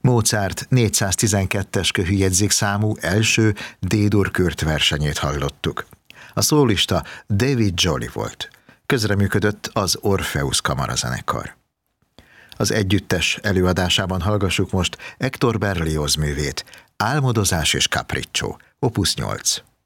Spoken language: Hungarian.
Mozart 412-es köhűjegyzékszámú első D-dur Kürt versenyét hallottuk. A szólista David Joly volt. Közreműködött az Orpheus kamarazenekar. Az együttes előadásában hallgassuk most Hector Berlioz művét, Álmodozás és Capriccio, Opus 8.